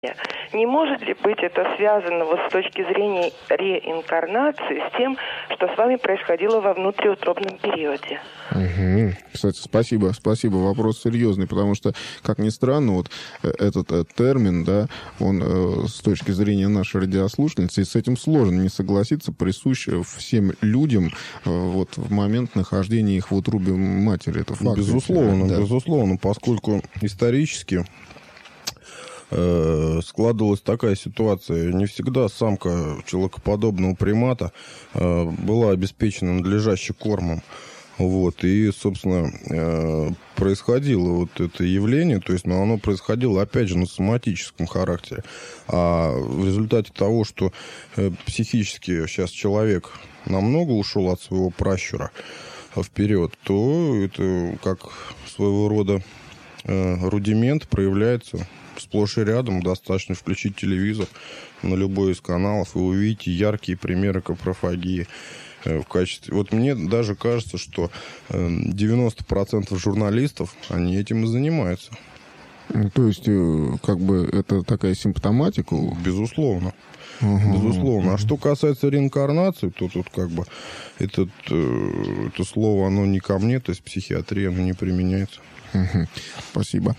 Не может ли быть это связано вот с точки зрения реинкарнации с тем, что с вами происходило во внутриутробном периоде? Угу. Кстати, спасибо. Вопрос серьезный, потому что, как ни странно, вот этот термин, да, он с точки зрения нашей радиослушательницы, и с этим сложно не согласиться, присущ всем людям вот в момент нахождения их в утробе матери. Это факт. Безусловно, поскольку исторически складывалась такая ситуация. Не всегда самка человекоподобного примата была обеспечена надлежащим кормом. Вот, и, собственно, происходило вот это явление, то есть, оно происходило, опять же, на соматическом характере. А в результате того, что психически сейчас человек намного ушел от своего пращура вперед, то это как своего рода рудимент проявляется сплошь и рядом. Достаточно включить телевизор на любой из каналов, и вы увидите яркие примеры капрофагии в качестве... Вот мне даже кажется, что 90% журналистов, они этим и занимаются. То есть, как бы, это такая симптоматика? Безусловно. Безусловно. А что касается реинкарнации, то тут как бы это слово, оно не ко мне, то есть психиатрия, оно не применяется. Спасибо.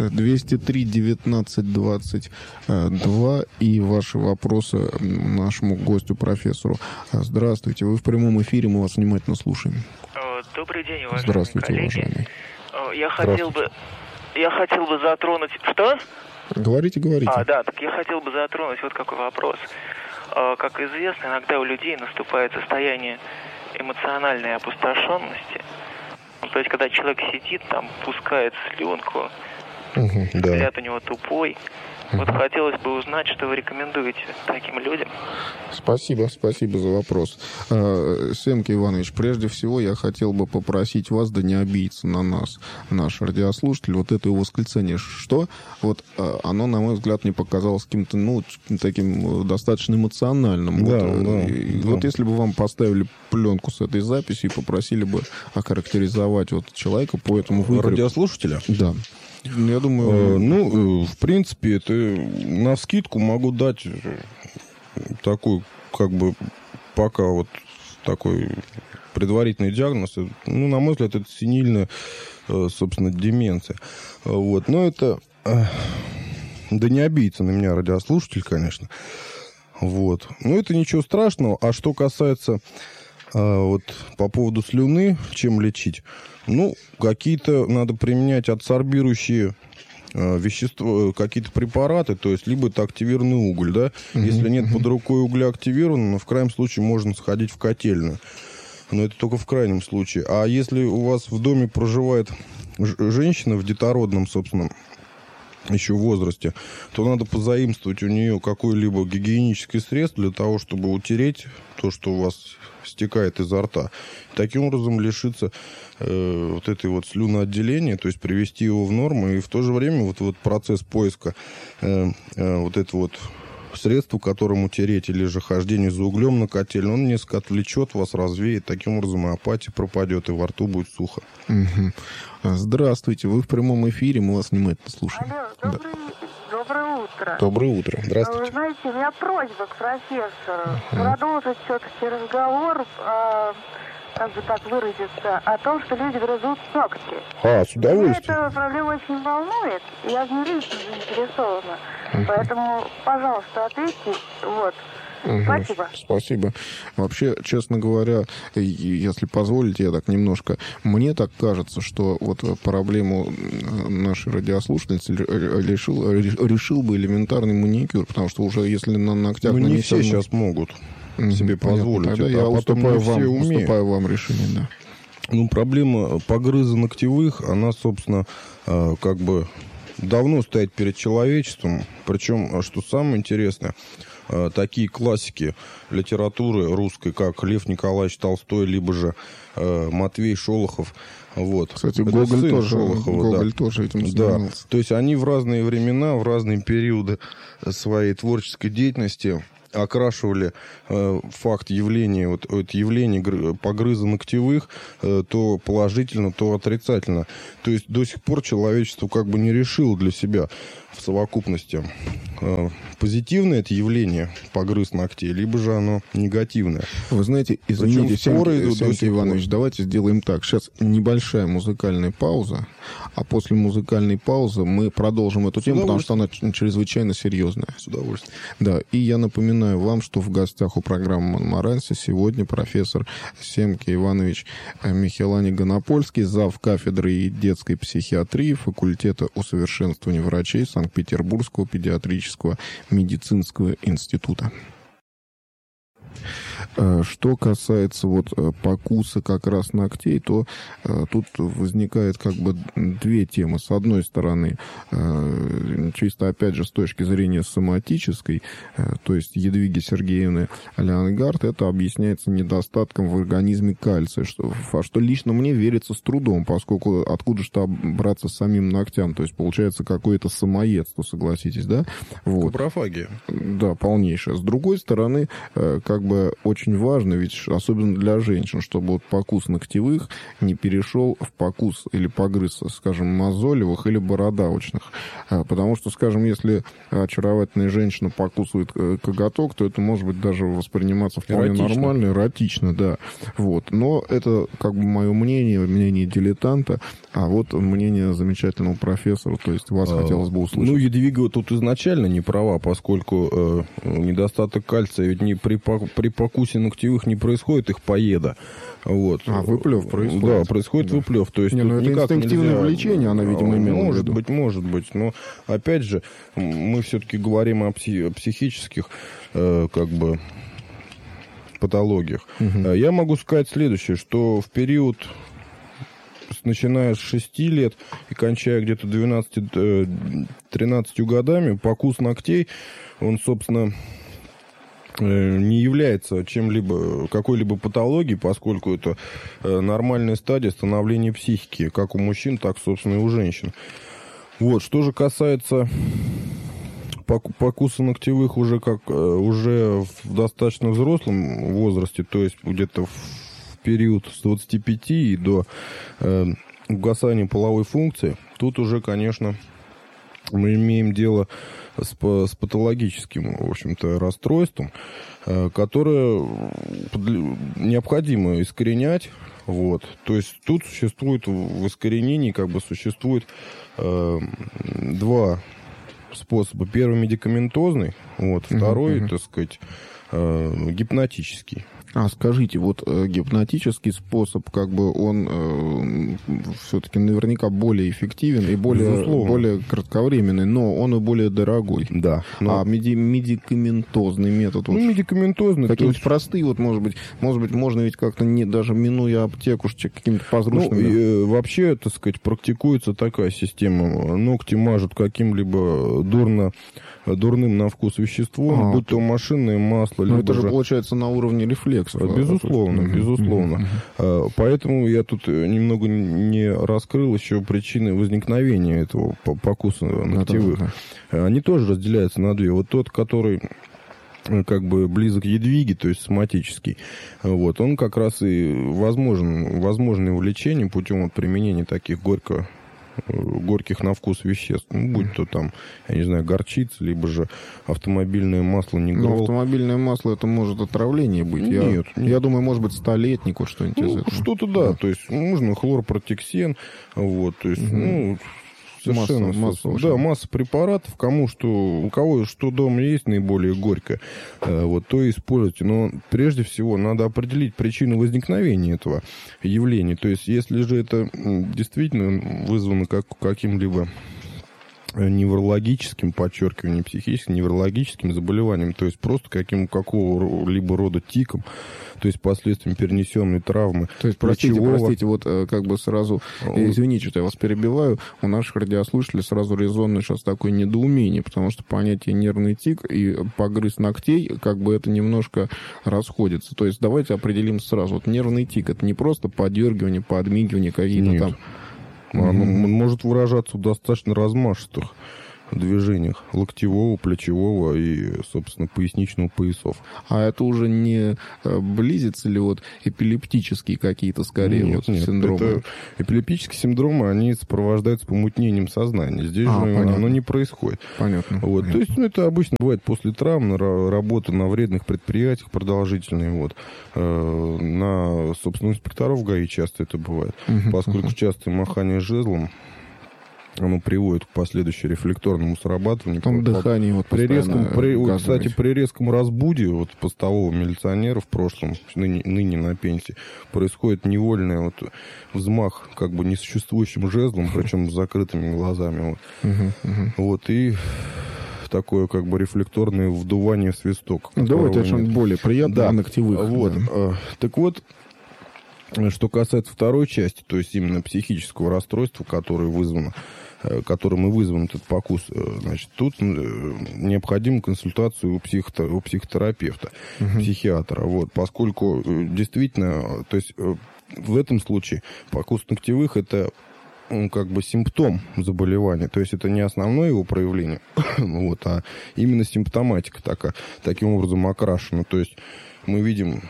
203-19-22 и ваши вопросы нашему гостю, профессору. Здравствуйте, вы в прямом эфире, мы вас внимательно слушаем. Добрый день, уважаемые Здравствуйте, коллеги. уважаемый. Я хотел бы затронуть... Что? Говорите. Так я хотел бы затронуть вот какой вопрос. Как известно, иногда у людей наступает состояние эмоциональной опустошенности. То есть, когда человек сидит, там, пускает слюнку, взгляд у него тупой. Вот хотелось бы узнать, что вы рекомендуете таким людям. Спасибо за вопрос. Семки Иванович, прежде всего я хотел бы попросить вас, да не обидеться на нас, наш радиослушатель, вот это восклицание «что?», вот оно, на мой взгляд, мне показалось каким-то, таким достаточно эмоциональным. Вот если бы вам поставили пленку с этой записью и попросили бы охарактеризовать вот человека по этому выкрику. Радиослушателя? Да. Я думаю... в принципе, это навскидку могу дать такой, как бы, пока вот такой предварительный диагноз. На мой взгляд, это сенильная, собственно, деменция. Вот. Но это... Да не обидится на меня радиослушатель, конечно. Вот. Но это ничего страшного. А что касается... Вот по поводу слюны, чем лечить? Какие-то надо применять адсорбирующие вещества, какие-то препараты, то есть либо это активированный уголь, да? Если нет под рукой угля активированного, в крайнем случае можно сходить в котельную. Но это только в крайнем случае. А если у вас в доме проживает женщина в детородном, собственно, еще в возрасте, то надо позаимствовать у нее какое-либо гигиеническое средство для того, чтобы утереть то, что у вас стекает изо рта. Таким образом лишиться вот этой вот слюноотделения, то есть привести его в норму, и в то же время вот процесс поиска вот это вот средство, которым утереть, или же хождение за углем на котельную, он несколько отвлечет вас, развеет, таким образом и апатия пропадет, и во рту будет сухо. Здравствуйте, вы в прямом эфире, мы вас внимательно слушаем. Алло, доброе утро. Доброе утро. Здравствуйте. Вы знаете, у меня просьба к профессору продолжить все-таки разговор, как бы так выразиться, о том, что люди грызут ногти. С удовольствием. Меня эта проблема очень волнует, я в ней лично заинтересована. Поэтому, пожалуйста, ответьте. Вот. Спасибо. Вообще, честно говоря, если позволите, я так немножко... Мне так кажется, что вот проблему нашей радиослушательницы решил бы элементарный маникюр, потому что уже если на ногтях не все сейчас могут себе позволить. Тогда я уступаю вам решение, да. Проблема погрыза ногтевых, она, собственно, как бы давно стоит перед человечеством. Причем, что самое интересное, такие классики литературы русской, как Лев Николаевич Толстой, либо же Матвей Шолохов. Вот. Кстати, Гоголь тоже этим занимался. То есть они в разные времена, в разные периоды своей творческой деятельности окрашивали факт явления, вот это явление погрыза ногтевых то положительно, то отрицательно. То есть до сих пор человечество как бы не решило для себя, в совокупности позитивное это явление, погрыз ногтей, либо же оно негативное. Вы знаете, извините, Семен Иванович, давайте сделаем так. Сейчас небольшая музыкальная пауза, а после музыкальной паузы мы продолжим эту тему, потому что она чрезвычайно серьезная. С удовольствием. Да, и я напоминаю вам, что в гостях у программы «Монморанси» сегодня профессор Семки Иванович Михелани-Гонопольский, зав. Кафедры детской психиатрии факультета усовершенствования врачей Санкт-Петербургского педиатрического медицинского института. Что касается вот покуса как раз ногтей, то тут возникает как бы две темы. С одной стороны, чисто опять же с точки зрения соматической, то есть Едвиги Сергеевны Леонгард, это объясняется недостатком в организме кальция, что лично мне верится с трудом, поскольку откуда же браться самим ногтям, то есть получается какое-то самоедство, согласитесь, да? Вот. Капрофагия. Да, полнейшая. С другой стороны, как бы очень важно, ведь особенно для женщин, чтобы вот покус ногтевых не перешел в покус или погрыз, скажем, мозолевых или бородавочных. Потому что, скажем, если очаровательная женщина покусывает коготок, то это может быть даже восприниматься вполне нормально, эротично, да. Вот. Но это как бы мое мнение дилетанта, а вот мнение замечательного профессора, то есть вас хотелось бы услышать. Ну, Едвига тут изначально не права, поскольку недостаток кальция ведь не при покусе ногтевых не происходит их поеда. Вот. А выплев происходит? Да, происходит выплев. То есть это инстинктивное влечение, она, видимо, имела в виду. Может быть. Но, опять же, мы все-таки говорим о психических, как бы, патологиях. Угу. Я могу сказать следующее, что в период, начиная с 6 лет и кончая где-то 12-13 годами, покус ногтей, он, собственно, не является чем-либо, какой-либо патологией, поскольку это нормальная стадия становления психики, как у мужчин, так, собственно, и у женщин. Вот, что же касается покуса ногтевых уже в достаточно взрослом возрасте, то есть где-то в период с 25 и до угасания половой функции, тут уже, конечно, мы имеем дело с патологическим, в общем-то, расстройством, которое необходимо искоренять. Вот. То есть тут существует в искоренении, существует два способа. Первый медикаментозный, вот, второй, так сказать, гипнотический. А скажите, вот гипнотический способ, он все-таки наверняка более эффективен и более кратковременный, но он и более дорогой. Да. А медикаментозный метод? Медикаментозный. Какие-нибудь простые, может быть, можно ведь как-то, даже минуя аптеку, какими-то подручными. Вообще, так сказать, практикуется такая система. Ногти мажут каким-либо дурным на вкус веществом, будь то машинное масло. Но это же получается на уровне рефлексов. Безусловно. Поэтому я тут немного не раскрыл еще причины возникновения этого покуса ногтевых. Они тоже разделяются на две. Вот тот, который близок к Едвиге, то есть соматический, вот, он как раз и возможное увлечение путем применения таких горьких на вкус веществ. Будь то там, я не знаю, горчица, либо же автомобильное масло Негрол. Но автомобильное масло, это может отравление быть. Нет. Я думаю, может быть, столетник, что-нибудь из этого. Что-то да. То есть нужно хлорпротексен, вот, то есть, совершенно масса препаратов, у кого что дома есть наиболее горькое, вот, то и используйте. Но прежде всего надо определить причину возникновения этого явления. То есть, если же это действительно вызвано каким-либо неврологическим, подчеркиваю, не психическим, неврологическим заболеванием, то есть просто какого-либо рода тиком, то есть последствием перенесенной травмы. То есть, простите, вот сразу, извините, что я вас перебиваю, у наших радиослушателей сразу резонно сейчас такое недоумение, потому что понятие нервный тик и погрыз ногтей, это немножко расходится. То есть давайте определим сразу, вот нервный тик, это не просто подергивание, подмигивание, какие-то там... Оно может выражаться в достаточно размашистых движениях локтевого, плечевого и, собственно, поясничного поясов. А это уже не близится ли вот эпилептические какие-то, скорее, нет, синдромы? Это эпилептические синдромы, они сопровождаются помутнением сознания. Здесь же понятно. оно не происходит. Понятно. Вот. Понятно. То есть, это обычно бывает после травм, работа на вредных предприятиях продолжительные. Вот. На, собственно, инспекторов ГАИ часто это бывает. Поскольку частое махание жезлом, оно приводит к последующему рефлекторному срабатыванию. Там дыхание вот при резком, указываете. кстати, при резком разбуде вот постового милиционера в прошлом, ныне на пенсии, происходит невольный вот взмах как бы несуществующим жезлом, причем с закрытыми глазами. Вот, и такое как бы рефлекторное вдувание в свисток. Давайте о чем-то более приятном, о ногтевых. Вот. Да. Так вот, что касается второй части, то есть именно психического расстройства, которым и вызван этот покус, значит, тут необходима консультация у психотерапевта, психиатра. Вот, поскольку действительно, то есть в этом случае покус ногтевых – это как бы симптом заболевания, то есть это не основное его проявление, вот, а именно симптоматика таким образом окрашена. То есть мы видим,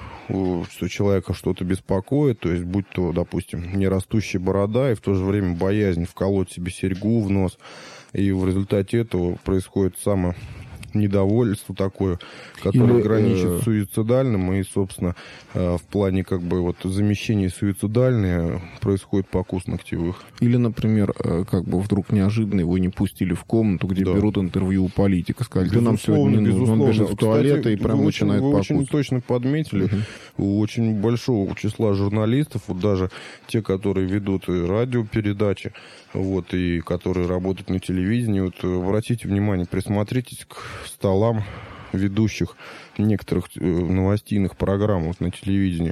что человека что-то беспокоит, то есть будь то, допустим, нерастущая борода и в то же время боязнь вколоть себе серьгу в нос, и в результате этого происходит недовольство такое, которое граничит с суицидальным, и, собственно, в плане как бы вот замещения суицидальное происходит покус ногтевых. Или, например, как бы вдруг неожиданно его не пустили в комнату, где берут интервью у политика, сказали, ты нам сегодня не нужен, он бежит в туалет и прям начинает покус. Вы очень точно подметили, у очень большого числа журналистов, вот даже те, которые ведут радиопередачи, вот, и которые работают на телевидении, вот, обратите внимание, присмотритесь к столам ведущих некоторых новостейных программ вот, на телевидении.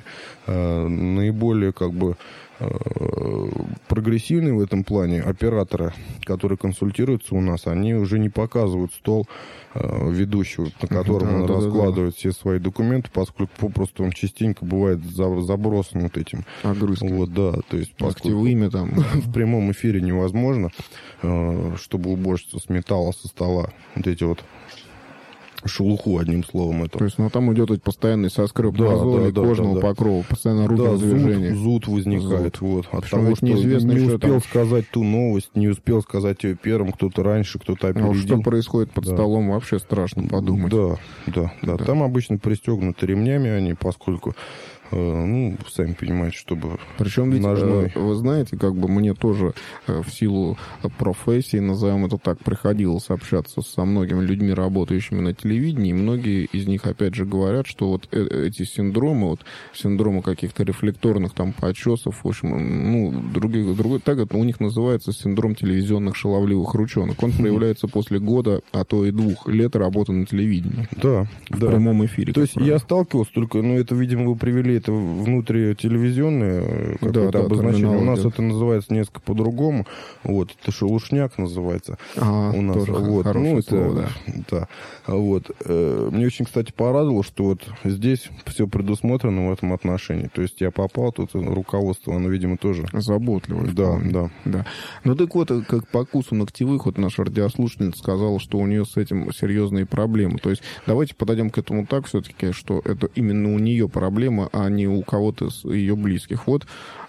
Наиболее как бы прогрессивные в этом плане операторы, которые консультируются у нас, они уже не показывают стол ведущего, на котором он раскладывает все свои документы, поскольку попросту он частенько бывает забросан вот этим. Огрызками. Вот, да, то есть ногтевыми там. В прямом эфире невозможно, чтобы уборщица сметала со стола вот эти вот шелуху, одним словом. Это. То есть, там идет постоянный соскреб мозоли, кожного покрова, постоянно руки в движении. Зуд возникает. Вот, от того, что неизвестно, не успел сказать ту новость, не успел сказать ее первым, кто-то раньше, кто-то опередил. А что происходит под столом, вообще страшно подумать. Да. Там обычно пристегнуты ремнями они, поскольку сами понимаете, чтобы... Причем ведь, вы знаете, как бы мне тоже в силу профессии, назовем это так, приходилось общаться со многими людьми, работающими на телевидении, и многие из них, опять же, говорят, что вот эти синдромы, синдромы каких-то рефлекторных там почесов, в общем, другой, так это у них называется синдром телевизионных шаловливых ручонок. Он проявляется после года, а то и 2 лет работы на телевидении. Да. В прямом эфире. То есть я сталкивался, только, это, видимо, вы привели это внутрителевизионное какое-то обозначение. У нас это называется несколько по-другому. Вот, это шелушняк называется. У нас. Тоже хорошее слово, да. Вот. Мне очень, кстати, порадовало, что вот здесь все предусмотрено в этом отношении. То есть я попал, тут руководство, оно, видимо, тоже... Заботливое. Да. Ну так вот, как по покусу ногтевых, вот наша радиослушательница сказала, что у нее с этим серьезные проблемы. То есть давайте подойдем к этому так все-таки, что это именно у нее проблема, а не у кого-то из ее близких. Вот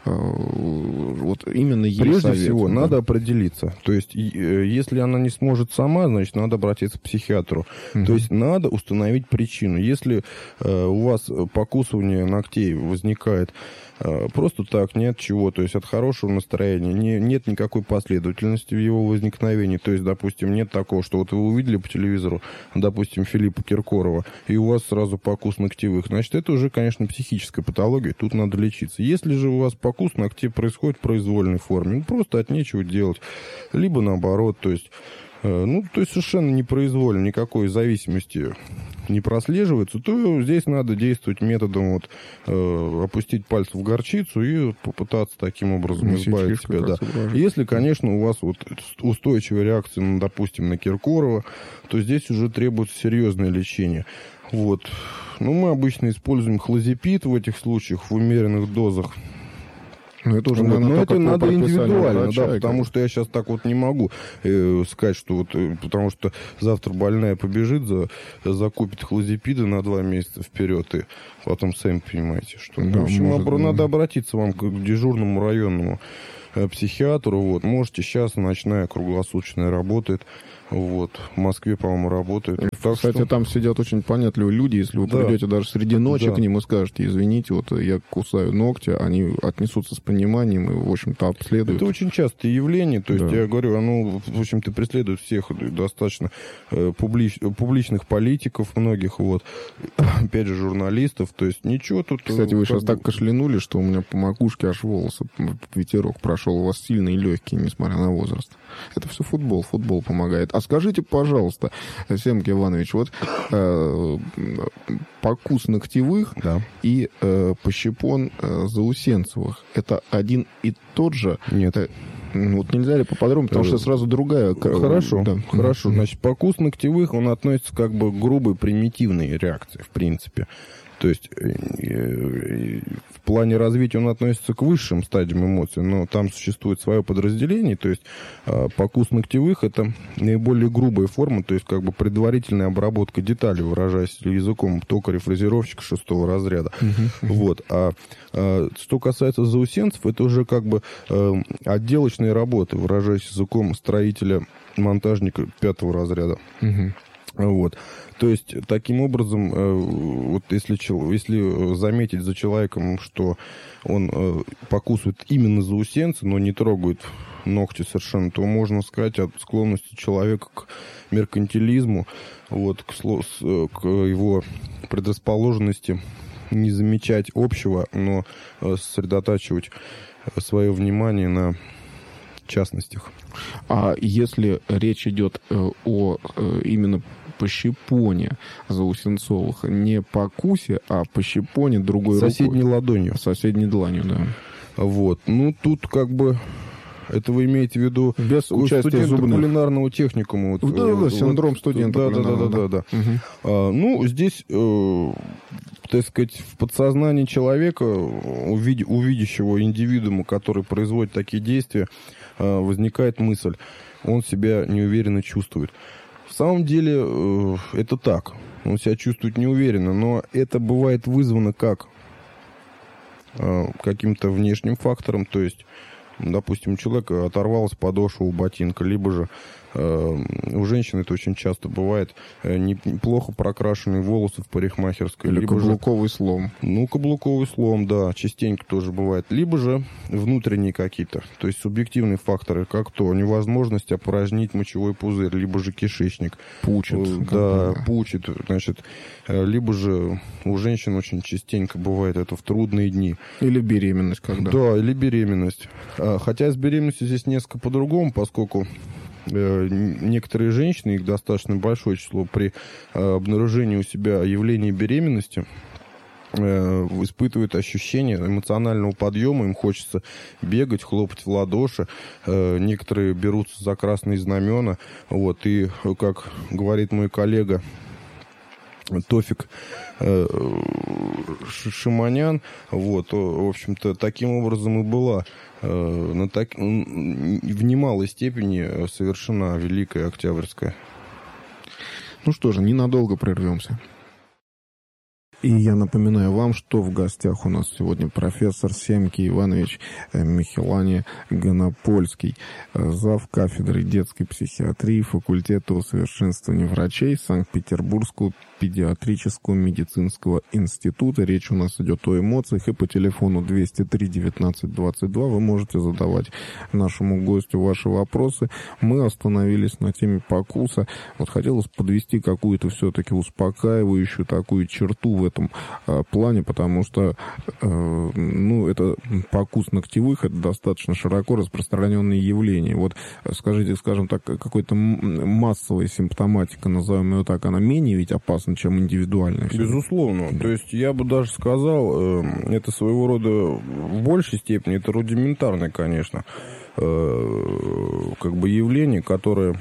именно ей прежде совет, всего надо определиться. То есть если она не сможет сама, значит, надо обратиться к психиатру. То есть надо установить причину. Если у вас покусывание ногтей возникает просто так, нет чего, то есть от хорошего настроения, нет никакой последовательности в его возникновении, то есть, допустим, нет такого, что вот вы увидели по телевизору, допустим, Филиппа Киркорова, и у вас сразу покус ногтевых, значит, это уже, конечно, психическая патология, тут надо лечиться. Если же у вас покус ногтей происходит в произвольной форме, просто от нечего делать, либо наоборот, то есть совершенно непроизвольно, никакой зависимости не прослеживается, то здесь надо действовать методом опустить пальцы в горчицу и попытаться таким образом избавить себя. Да. Если, конечно, у вас устойчивая реакция, допустим, на Киркорова, то здесь уже требуется серьезное лечение. Мы обычно используем хлозепид в этих случаях в умеренных дозах. Но это уже, но наверное, это надо индивидуально, врача, да, потому что я сейчас так вот не могу сказать, что вот, потому что завтра больная побежит, закупит хлозепиды на 2 месяца вперед, и потом сами понимаете, что... Да, в общем, может, надо обратиться вам к дежурному районному психиатру. Вот. Можете сейчас, ночная круглосуточная работает. Вот. В Москве, по-моему, работает. Кстати, там сидят очень понятливые люди. Если вы придете даже среди ночи к ним и скажете: извините, вот я кусаю ногти, они отнесутся с пониманием и, в общем-то, обследуют. Это очень частое явление. То есть, я говорю, оно, в общем-то, преследует всех достаточно публичных политиков многих, вот. Опять же, журналистов. То есть, ничего тут... Кстати, вы сейчас так кашлянули, что у меня по макушке аж волосы, ветерок прошел. У вас сильные и легкие, несмотря на возраст. Это все футбол. Футбол помогает. А скажите, пожалуйста, Семки Иванович, вот покус ногтевых и пощипон заусенцевых — это один и тот же? Нет. Вот нельзя ли поподробнее, потому что сразу другая... Хорошо, да. Хорошо. Значит, покус ногтевых, он относится как бы к грубой примитивной реакции, в принципе. То есть в плане развития он относится к высшим стадиям эмоций, но там существует свое подразделение. То есть покус ногтевых — это наиболее грубая форма, то есть как бы предварительная обработка деталей, выражаясь языком токаря-фрезеровщика 6-го разряда. Вот. А что касается заусенцев, это уже как бы отделочные работы, выражаясь языком строителя-монтажника 5-го разряда. Вот. То есть, таким образом, вот если заметить за человеком, что он покусывает именно заусенцы, но не трогает ногти совершенно, то можно сказать о склонности человека к меркантилизму, вот, к его предрасположенности не замечать общего, но сосредотачивать свое внимание на частностях. А если речь идет о именно пощипоне заусенцовых, не покусе, а пощипоне другой соседней рукой. ладонью. Соседней дланью, да. Вот. Ну, тут как бы... Это вы имеете в виду без участия зубных. Кулинарного техникума. Вот, да, синдром студента. Да. Ну, здесь, так сказать, в подсознании человека, увидящего индивидуума, который производит такие действия, возникает мысль: он себя неуверенно чувствует. В самом деле это так. Он себя чувствует неуверенно, но это бывает вызвано как каким-то внешним фактором, то есть, допустим, у человека оторвалась подошва у ботинка, либо же у женщин это очень часто бывает, неплохо прокрашенные волосы в парикмахерской. Или каблуковый слом. Ну, каблуковый слом, да, частенько тоже бывает. Либо же внутренние какие-то, то есть субъективные факторы, как то невозможность опорожнить мочевой пузырь, либо же кишечник. Пучит. Да, пучит, значит. Либо же у женщин очень частенько бывает это в трудные дни. Или беременность когда. Да, или беременность. Хотя с беременностью здесь несколько по-другому, поскольку некоторые женщины, их достаточно большое число, при обнаружении у себя явления беременности испытывают ощущение эмоционального подъема, им хочется бегать, хлопать в ладоши, некоторые берутся за красные знамена, вот, и, как говорит мой коллега Тофик Шиманян, вот, в общем-то, таким образом и была в немалой степени совершена Великая Октябрьская. Ну что же, ненадолго прервемся. И я напоминаю вам, что в гостях у нас сегодня профессор Семки Иванович Михелани Гонопольский, зав. Кафедры детской психиатрии факультета усовершенствования врачей Санкт-Петербургского педиатрического медицинского института. Речь у нас идет о эмоциях, и по телефону 203-19-22 вы можете задавать нашему гостю ваши вопросы. Мы остановились на теме покуса. Вот хотелось подвести какую-то все-таки успокаивающую такую черту в этом плане, потому что это покус ногтевых — это достаточно широко распространенное явление. Вот скажите, скажем так, какой-то массовая симптоматика, назовем ее так, она менее ведь опасна, чем индивидуальная? Безусловно. То есть я бы даже сказал, это своего рода в большей степени, это рудиментарное, конечно, как бы явление, которое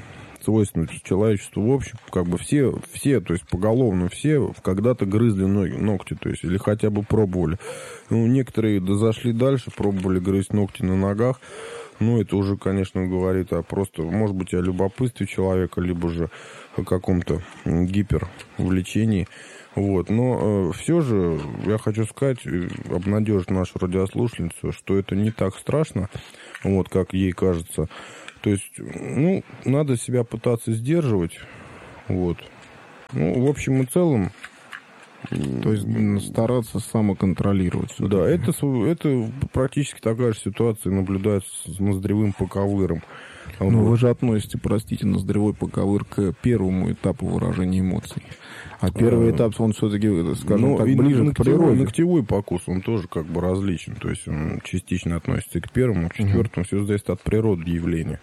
свойственно человечеству в общем, как бы все, то есть поголовно все когда-то грызли ногти, то есть, или хотя бы пробовали. Ну, некоторые зашли дальше, пробовали грызть ногти на ногах. Ну, это уже, конечно, говорит о просто, может быть, о любопытстве человека, либо же о каком-то гипервлечении. Вот. Но все же я хочу сказать, обнадежить нашу радиослушательницу, что это не так страшно, вот, как ей кажется. То есть, ну, надо себя пытаться сдерживать. Вот. Ну, в общем и целом... То есть стараться самоконтролировать. Да, это практически такая же ситуация наблюдается с ноздревым поковыром. Но вы же относите, простите, ноздревой поковыр к первому этапу выражения эмоций. А первый этап, он все-таки, скажем так, ближе к природе. Ногтевой покус, он тоже как бы различен. То есть он частично относится к первому, к четвертому. Все зависит от природы явления.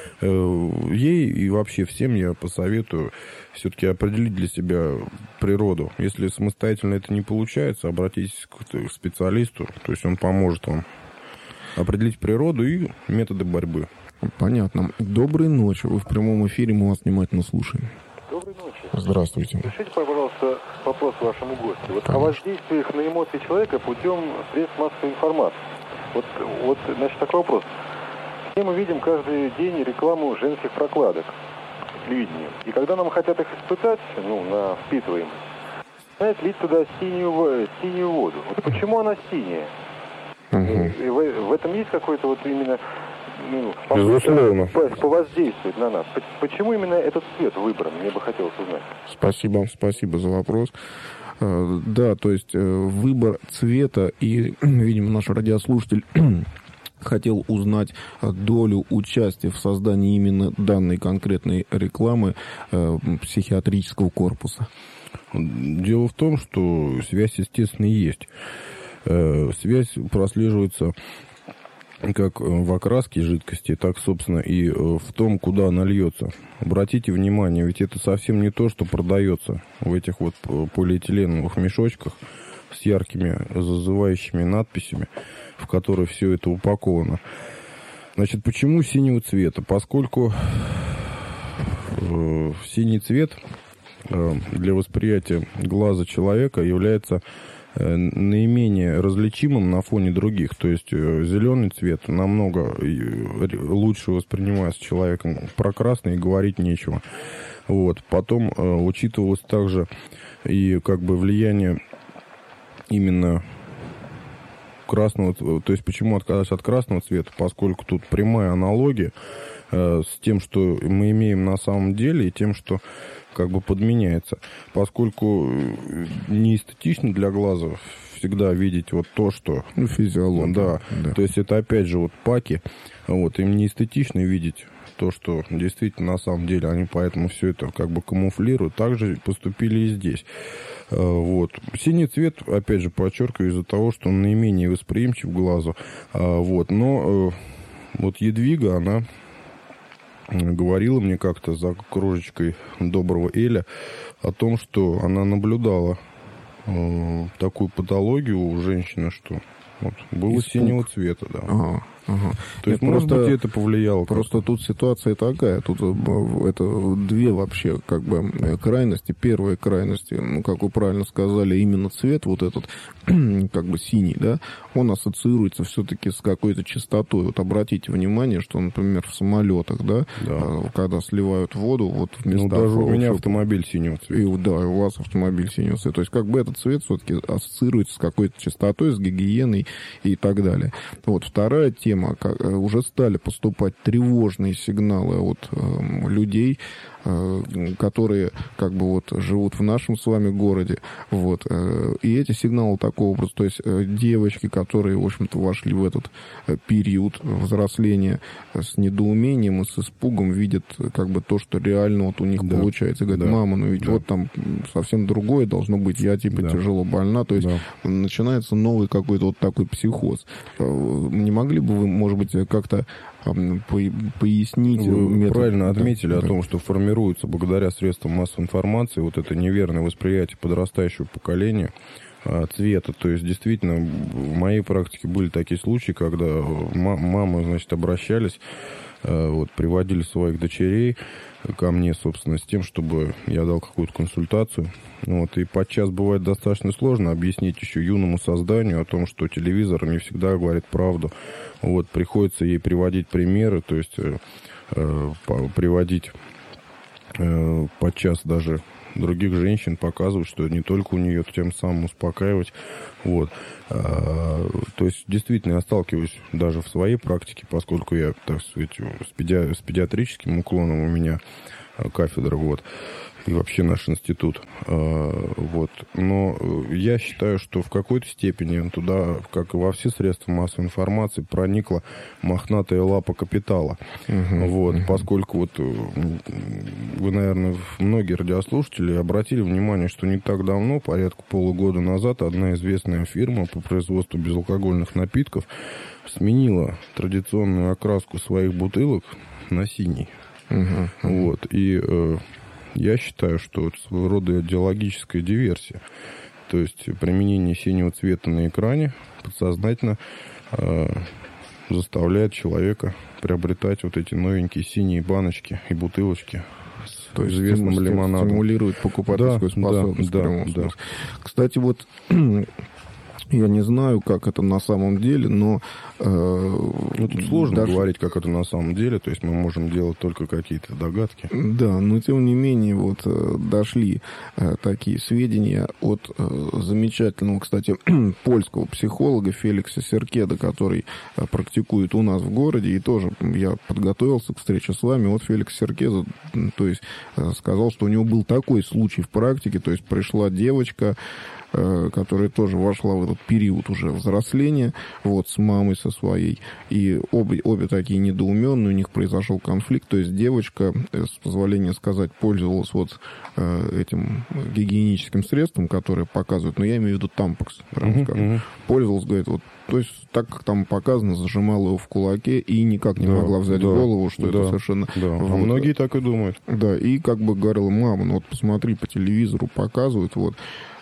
Ей и вообще всем я посоветую все-таки определить для себя природу. Если самостоятельно это не получается, обратитесь к специалисту. То есть он поможет вам определить природу и методы борьбы. Понятно. Доброй ночи. Вы в прямом эфире, мы вас внимательно слушаем. Доброй ночи. Здравствуйте. Решите, пожалуйста, вопрос вашему гостю. Вот о воздействиях на эмоции человека путем средств массовой информации. Вот, значит, такой вопрос. Все мы видим каждый день рекламу женских прокладок в телевидении. И когда нам хотят их испытать, на впитываемость, начинают лить туда синюю воду. Вот почему она синяя? И в этом есть какой-то вот именно... Безусловно. Повоздействовать на нас. Почему именно этот цвет выбран? Мне бы хотелось узнать. Спасибо за вопрос. Да, то есть выбор цвета, и, видимо, наш радиослушатель хотел узнать долю участия в создании именно данной конкретной рекламы психиатрического корпуса. Дело в том, что связь, естественно, есть. Связь прослеживается как в окраске жидкости, так, собственно, и в том, куда она льется. Обратите внимание, ведь это совсем не то, что продается в этих вот полиэтиленовых мешочках с яркими зазывающими надписями, в которых все это упаковано. Значит, почему синего цвета? Поскольку синий цвет для восприятия глаза человека является наименее различимым на фоне других. То есть зеленый цвет намного лучше воспринимается человеком. Про красный говорить нечего. Вот. Потом учитывалось также и как бы влияние именно красного, то есть почему отказаться от красного цвета, поскольку тут прямая аналогия с тем, что мы имеем на самом деле, и тем, что как бы подменяется. Поскольку не эстетично для глаза всегда видеть вот то, что... физиология. Да. То есть это опять же вот паки, вот, им не эстетично видеть то, что действительно на самом деле они поэтому все это как бы камуфлируют. Также поступили и здесь. Вот. Синий цвет, опять же, подчеркиваю, из-за того, что он наименее восприимчив к глазу. Вот. Но вот Едвига, она говорила мне как-то за кружечкой доброго Эля о том, что она наблюдала такую патологию у женщины, что вот, было синего цвета, да. То есть, может быть, это повлияло. Просто тут ситуация такая. Тут это две вообще как бы крайности. Первая крайность, как вы правильно сказали, именно цвет вот этот, как бы синий, да, он ассоциируется все-таки с какой-то частотой. Вот обратите внимание, что, например, в самолетах, да. Когда сливают воду, вот в местах... даже у меня автомобиль синего цвета. Да, у вас автомобиль синего цвета. То есть, как бы этот цвет все-таки ассоциируется с какой-то частотой, с гигиеной и так далее. Вот вторая тема. Уже стали поступать тревожные сигналы от людей, которые как бы вот живут в нашем с вами городе. Вот. И эти сигналы такого образа, то есть девочки, которые, в общем-то, вошли в этот период взросления с недоумением и с испугом, видят как бы то, что реально вот у них получается. Говорят, мама, ну ведь вот там совсем другое должно быть, я типа тяжело больна. То есть начинается новый какой-то вот такой психоз. Не могли бы вы, может быть, как-то пояснить? Вы правильно отметили о том, что формируется благодаря средствам массовой информации вот это неверное восприятие подрастающего поколения цвета. То есть, действительно, в моей практике были такие случаи, когда мамы, значит, обращались вот, приводили своих дочерей ко мне, собственно, с тем, чтобы я дал какую-то консультацию. Вот, и подчас бывает достаточно сложно объяснить еще юному созданию о том, что телевизор не всегда говорит правду. Вот, приходится ей приводить примеры, то есть приводить подчас даже других женщин, показывать, что не только у нее, тем самым успокаивать. Вот. То есть, действительно, я сталкиваюсь даже в своей практике, поскольку я, так сказать, с педиатрическим уклоном у меня кафедра, вот, и вообще наш институт. Вот. Но я считаю, что в какой-то степени туда, как и во все средства массовой информации, проникла мохнатая лапа капитала. Вот. Поскольку вот вы, наверное, многие радиослушатели обратили внимание, что не так давно, порядка полугода назад, одна известная фирма по производству безалкогольных напитков сменила традиционную окраску своих бутылок на синий. Вот. И я считаю, что это своего рода идеологическая диверсия. То есть применение синего цвета на экране подсознательно заставляет человека приобретать вот эти новенькие синие баночки и бутылочки с то есть известным лимонадом. Стимулирует покупательскую способность. Да. Кстати, вот я не знаю, как это на самом деле, но... тут сложно говорить, как это на самом деле, то есть мы можем делать только какие-то догадки. Да, но тем не менее вот дошли такие сведения от замечательного, кстати, польского психолога Феликса Серкеда, который практикует у нас в городе, и тоже я подготовился к встрече с вами. Вот Феликс Серкеда, то есть сказал, что у него был такой случай в практике, то есть пришла девочка, которая тоже вошла в этот период уже взросления, вот, с мамой со своей, и обе такие недоуменные, у них произошел конфликт, то есть девочка, с позволения сказать, пользовалась вот этим гигиеническим средством, которое показывают, но я имею в виду тампакс, прямо скажем, пользовалась, говорит, вот, то есть, так как там показано, зажимала его в кулаке и никак не могла взять в голову, что это совершенно... Вот, многие так и думают. Да, и как бы говорила, мама, ну вот посмотри, по телевизору показывают, вот,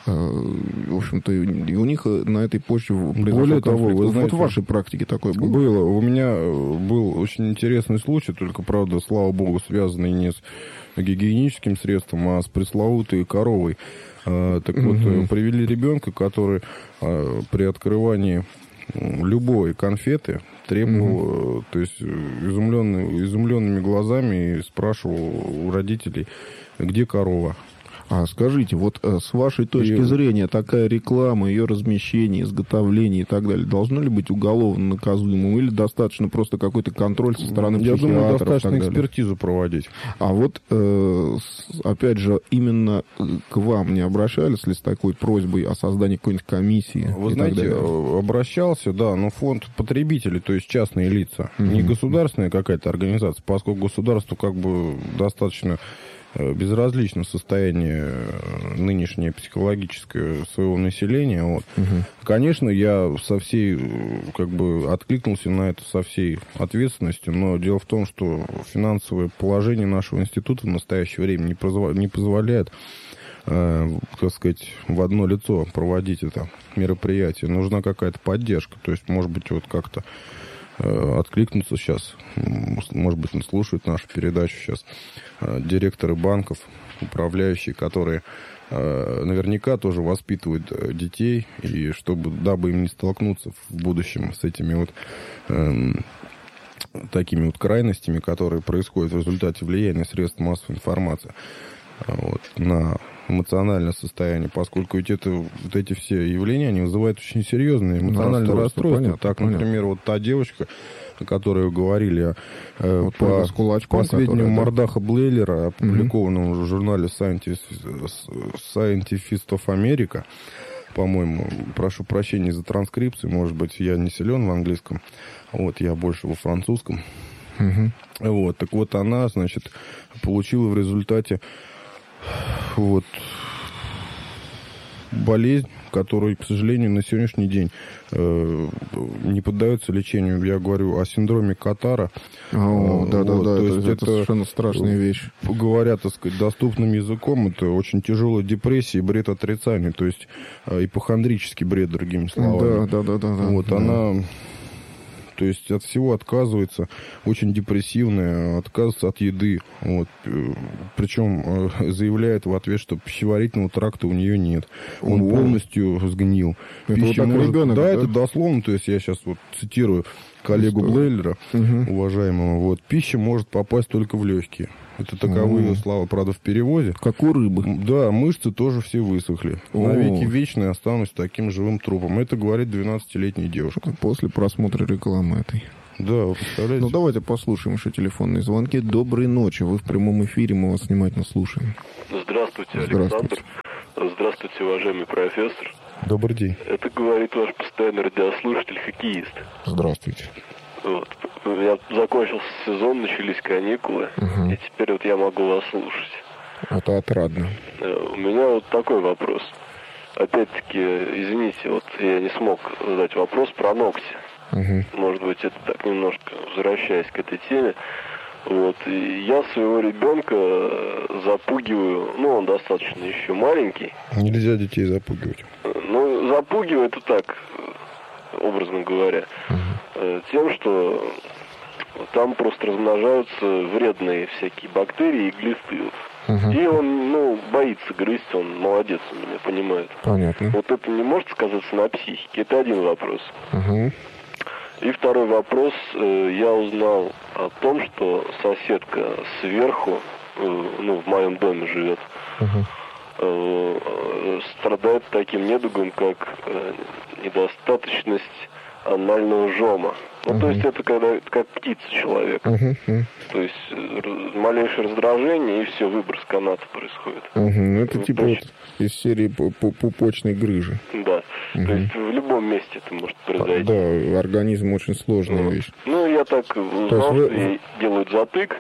в общем-то, и у них на этой почве более того, вы знаете, вот в вашей практике такое было? Было. У меня был очень интересный случай, только, правда, слава богу, связанный не с гигиеническим средством, а с пресловутой коровой. Так вот, привели ребенка, который при открывании любой конфеты требовал, то есть изумленными глазами спрашивал у родителей, где корова. А скажите, вот с вашей точки зрения, такая реклама, ее размещение, изготовление и так далее, должно ли быть уголовно наказуемым или достаточно просто какой-то контроль со стороны психиатров? Я думаю, достаточно экспертизу проводить. А вот, опять же, именно к вам не обращались ли с такой просьбой о создании какой-нибудь комиссии? Вы знаете, обращался, да, но фонд потребителей, то есть частные лица, не государственная какая-то организация, поскольку государству как бы достаточно безразлично состояние нынешнее психологическое своего населения. Вот. Конечно, я со всей, как бы, откликнулся на это со всей ответственностью, но дело в том, что финансовое положение нашего института в настоящее время не позволяет, так сказать, в одно лицо проводить это мероприятие. Нужна какая-то поддержка. То есть, может быть, вот как-то откликнуться сейчас, может быть, не слушают нашу передачу сейчас директоры банков, управляющие, которые наверняка тоже воспитывают детей, и дабы им не столкнуться в будущем с этими вот такими вот крайностями, которые происходят в результате влияния средств массовой информации вот, на эмоциональное состояние, поскольку ведь вот эти все явления, они вызывают очень серьезные эмоциональные расстройства. Так, например, вот та девочка, о которой вы говорили, вот по сведениям Мардаха Блейлера, опубликованному в журнале Scientist of America, по-моему, прошу прощения за транскрипцию, может быть, я не силен в английском, вот, я больше во французском. Вот, так вот, она, значит, получила в результате вот болезнь, которая, к сожалению, на сегодняшний день не поддается лечению. Я говорю о синдроме Катара. Это совершенно страшная вещь. Говоря, так сказать, доступным языком, это очень тяжелая депрессия и бред отрицания, то есть ипохондрический бред, другими словами. Да. Вот она... то есть от всего отказывается, очень депрессивная, отказывается от еды. Вот. Причем заявляет в ответ, что пищеварительного тракта у нее нет. Он полностью сгнил. Это вот так ребенок, да, это дословно, то есть я сейчас вот цитирую коллегу Блейлера, уважаемого. Вот. Пища может попасть только в легкие. Это таковые слова, правда, в переводе. Как у рыбы. Да, мышцы тоже все высохли. Навеки вечные останусь таким живым трупом. Это говорит 12-летняя девушка. После просмотра рекламы этой. Да, вы представляете? Ну, давайте послушаем еще телефонные звонки. Доброй ночи. Вы в прямом эфире, мы вас внимательно слушаем. Здравствуйте, Александр. Здравствуйте, уважаемый профессор. Добрый день. Это говорит ваш постоянный радиослушатель-хоккеист. Здравствуйте. Вот. Я закончился сезон, начались каникулы, и теперь вот я могу вас слушать. Это отрадно. У меня вот такой вопрос. Опять-таки, извините, вот я не смог задать вопрос про ногти. Может быть, это так немножко возвращаясь к этой теме. Вот. И я своего ребенка запугиваю, ну, он достаточно еще маленький. Нельзя детей запугивать. Ну, запугиваю это так, образно говоря, тем, что там просто размножаются вредные всякие бактерии и глисты. И он, ну, боится грызть, он молодец, он меня понимает. Понятно. Вот это не может сказаться на психике, это один вопрос. И второй вопрос, я узнал о том, что соседка сверху, ну, в моем доме живет, страдает таким недугом, как недостаточность анального жома. Ну, то есть это когда как птица человек. То есть малейшее раздражение, и все, выброс каната происходит. Это типа вот из серии пупочной грыжи. Да. То есть в любом месте это может произойти. Да, организм очень сложная вещь. Ну, я так узнал, что ей делают затык,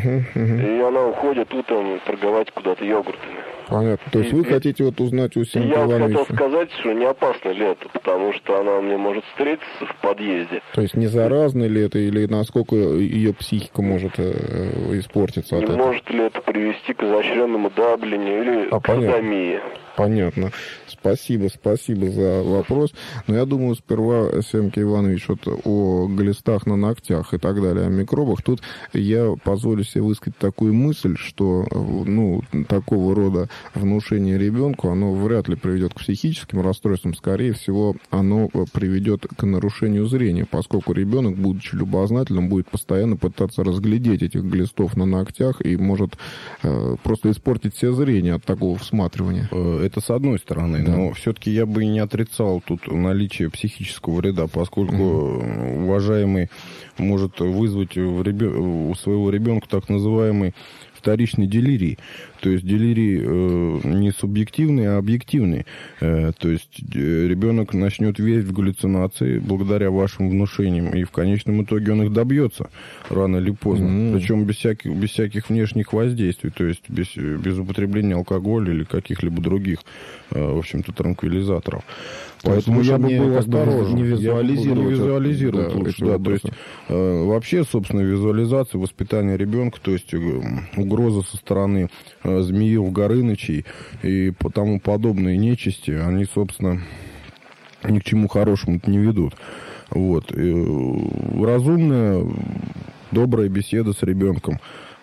и она уходит утром торговать куда-то йогуртами. Понятно. То есть вы хотите вот узнать у Семки Ивановича? Я хотел сказать, что не опасно ли это, потому что она мне может встретиться в подъезде. То есть не заразно ли это, или насколько ее психика может испортиться от этого? Может ли это привести к изощренному давлению или к садомии? Понятно. Спасибо за вопрос. Но я думаю, сперва, Семки Иванович, вот о глистах на ногтях и так далее, о микробах. Тут я позволю себе высказать такую мысль, что, ну, такого рода внушение ребенку, оно вряд ли приведет к психическим расстройствам. Скорее всего, оно приведет к нарушению зрения, поскольку ребенок, будучи любознательным, будет постоянно пытаться разглядеть этих глистов на ногтях и может просто испортить себе зрение от такого всматривания. Это с одной стороны, но все-таки я бы не отрицал тут наличие психического вреда, поскольку уважаемый может вызвать у своего ребенка так называемый вторичный делирий. То есть делирий не субъективный, а объективный. То есть ребенок начнет верить в галлюцинации благодаря вашим внушениям, и в конечном итоге он их добьется рано или поздно. Причем без всяких внешних воздействий, то есть без употребления алкоголя или каких-либо других, в общем-то, транквилизаторов. Поэтому я бы был осторожен. Не визуализировать лучше. Да, то есть вообще, собственно, визуализация, воспитание ребенка, то есть угроза со стороны Змеил, Горынычей и тому подобные нечисти, они, собственно, ни к чему хорошему не ведут. Вот. Разумная, добрая беседа с ребенком,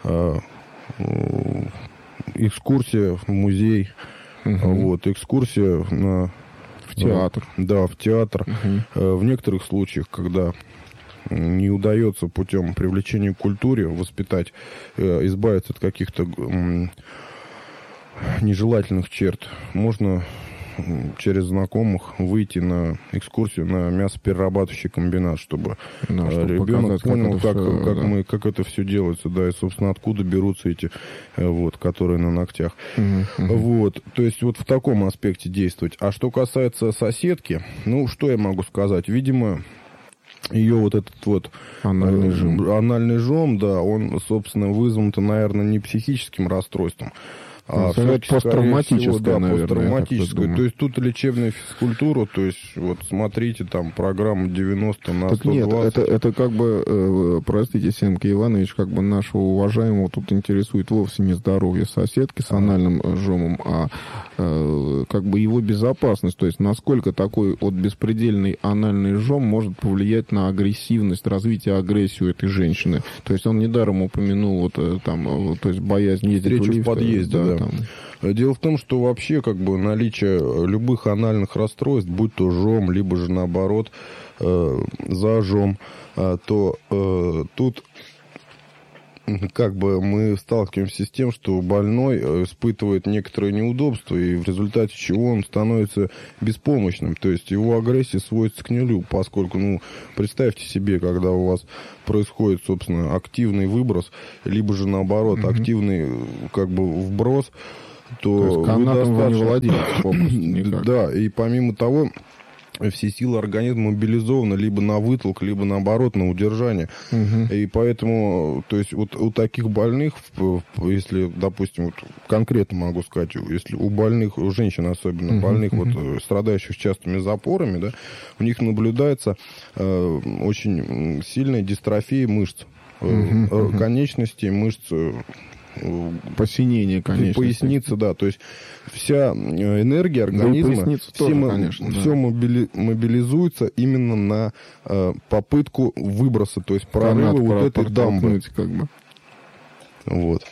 экскурсия в музей, вот, экскурсия в театр. Да, в театр. В некоторых случаях, когда не удается путем привлечения к культуре воспитать, избавиться от каких-то нежелательных черт, можно через знакомых выйти на экскурсию на мясоперерабатывающий комбинат, чтобы ребенок понял, как это все делается, да, и, собственно, откуда берутся эти, вот, которые на ногтях. Вот, то есть вот в таком аспекте действовать. А что касается соседки, ну, что я могу сказать? Видимо, ее вот этот вот анальный жом, да, он, собственно, вызван-то, наверное, не психическим расстройством, А посттравматическое, наверное. Посттравматическое. То есть тут лечебная физкультура, то есть вот смотрите, там программа 90 на 120. Нет, это как бы, простите, Семка Иванович, как бы нашего уважаемого тут интересует вовсе не здоровье соседки с анальным жомом, а как бы его безопасность. То есть насколько такой вот беспредельный анальный жом может повлиять на агрессивность, развитие агрессии этой женщины. То есть он недаром упомянул вот там, то есть боязнь ездить в лифте. В подъезде, да. Там. Дело в том, что вообще как бы наличие любых анальных расстройств, будь то жом, либо же наоборот зажом, то тут как бы мы сталкиваемся с тем, что больной испытывает некоторые неудобства, и в результате чего он становится беспомощным. То есть его агрессия сводится к нулю, поскольку, представьте себе, когда у вас происходит, собственно, активный выброс, либо же наоборот, активный как бы вброс, то есть канатом вы не владеете попросту никак. Да, и помимо того, все силы организма мобилизованы либо на вытолк, либо наоборот на удержание. И поэтому, то есть вот у таких больных, если, допустим, вот конкретно могу сказать, если у больных, у женщин особенно больных, вот страдающих частыми запорами, да, у них наблюдается очень сильная дистрофия мышц, конечностей, мышц, посинение, конечно. Поясница, да. То есть вся энергия организма, все мобилизуется именно на попытку выброса, то есть прорыва вот этой дамбы. Как бы. Вот.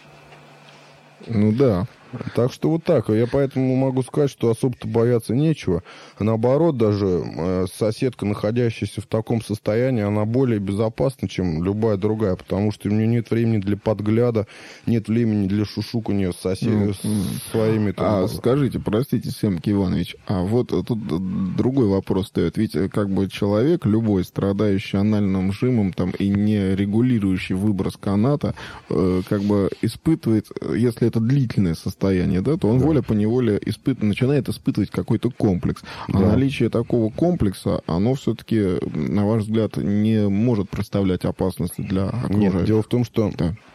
Ну да. Так что вот так. Я поэтому могу сказать, что особо-то бояться нечего. Наоборот, даже соседка, находящаяся в таком состоянии, она более безопасна, чем любая другая, потому что у нее нет времени для подгляда, нет времени для шушукания с своими... Скажите, простите, Семки Иванович, а вот тут другой вопрос стоит. Ведь как бы человек, любой страдающий анальным жимом там, и не регулирующий выброс каната, как бы испытывает, если это длительное состояние, да, то он волей-поневоле начинает испытывать какой-то комплекс. А наличие такого комплекса, оно все-таки, на ваш взгляд, не может представлять опасности для окружающих? Нет, дело в том, что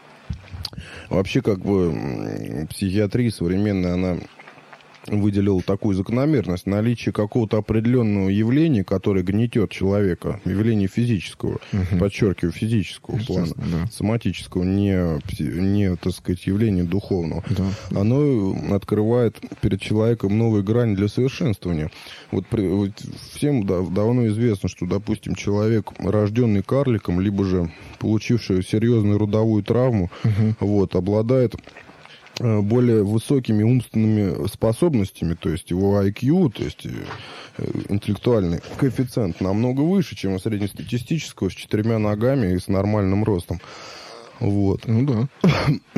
вообще как бы психиатрия современная, она выделил такую закономерность: наличие какого-то определенного явления, которое гнетет человека, явление физического, подчеркиваю, физического плана, соматического, не, так сказать, явление духовного, оно открывает перед человеком новые грани для совершенствования. Вот всем давно известно, что, допустим, человек, рожденный карликом, либо же получивший серьезную родовую травму, обладает более высокими умственными способностями, то есть его IQ, то есть интеллектуальный коэффициент намного выше, чем у среднестатистического, с 4 ногами и с нормальным ростом. Вот. Ну да.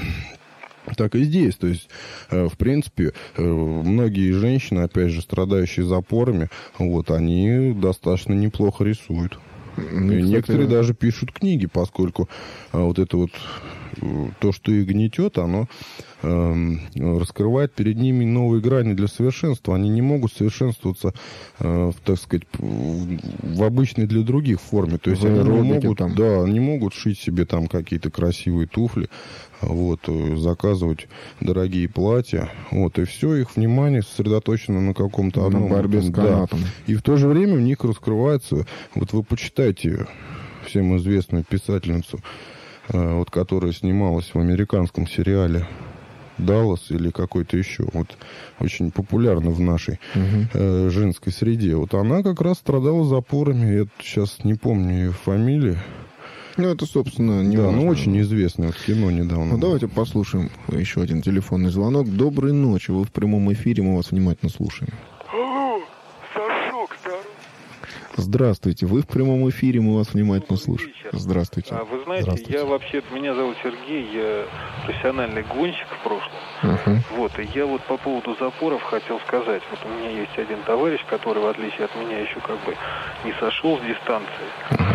Так и здесь. То есть, в принципе, многие женщины, опять же, страдающие запорами, они достаточно неплохо рисуют. И некоторые даже пишут книги, поскольку вот это вот то, что их гнетет, оно раскрывает перед ними новые грани для совершенства. Они не могут совершенствоваться, так сказать, в обычной для других форме. То есть они не могут шить себе там какие-то красивые туфли, заказывать дорогие платья. И все, их внимание сосредоточено на каком-то одном... На борьбе с канатом. И в то же время у них раскрывается... вы почитайте всем известную писательницу, которая снималась в американском сериале «Даллас» или какой-то еще, очень популярна в нашей женской среде. Она как раз страдала запорами, я сейчас не помню ее фамилии. Это, собственно, не важно. Очень известное в кино недавно. Давайте послушаем еще один телефонный звонок. Доброй ночи, вы в прямом эфире, мы вас внимательно слушаем. Алло, Сашок, здорово. Здравствуйте, вы в прямом эфире, мы вас внимательно слушаем. Здравствуйте. Вы знаете, меня зовут Сергей, я профессиональный гонщик в прошлом. И я по поводу запоров хотел сказать. У меня есть один товарищ, который, в отличие от меня, еще не сошел с дистанции.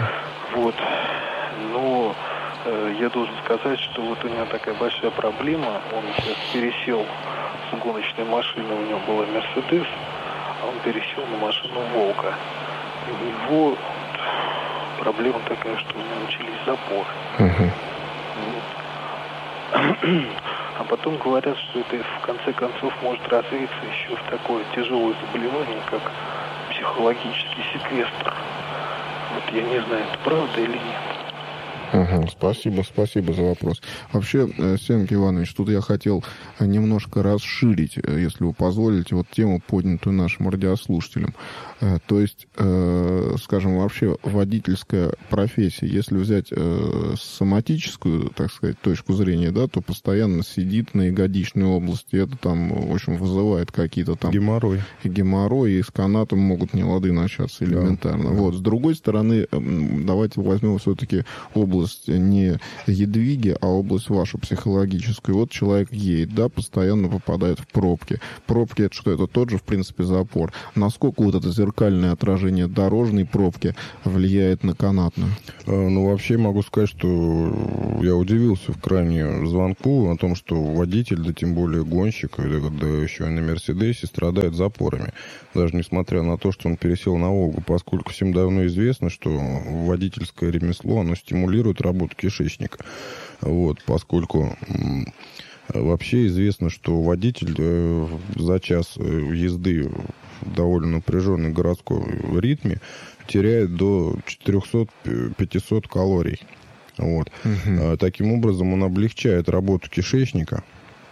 Но я должен сказать, что у него такая большая проблема. Он сейчас пересел с гоночной машины, у него была Мерседес, а он пересел на машину Волга. И у него проблема такая, что у него начались запоры. А потом говорят, что это в конце концов может развиться еще в такое тяжелое заболевание, как психологический секвестр. Вот я не знаю, это правда или нет. Спасибо за вопрос. Вообще, Семки Иванович, тут я хотел немножко расширить, если вы позволите, вот тему, поднятую нашим радиослушателям. То есть, скажем, вообще водительская профессия, если взять соматическую, так сказать, точку зрения, да, то постоянно сидит на ягодичной области. Это там, в общем, вызывает какие-то там... Геморрой, и с канатом могут нелады начаться элементарно. Да. Вот. С другой стороны, давайте возьмем все-таки область не едвиги, а область вашу психологическую. Вот человек едет, да, постоянно попадает в пробки. Пробки — это что? Это тот же, в принципе, запор. Насколько вот это зеркальное отражение дорожной пробки влияет на канатную? Ну, вообще могу сказать, что я удивился в крайне звонку о том, что водитель, да тем более гонщик, да еще и на Мерседесе, страдает запорами. Даже несмотря на то, что он пересел на Волгу, поскольку всем давно известно, что водительское ремесло, оно стимулирует работу кишечника. Вот, поскольку вообще известно, что водитель за час езды в довольно напряженном городском ритме теряет до 400-500 калорий. Вот. Таким образом, он облегчает работу кишечника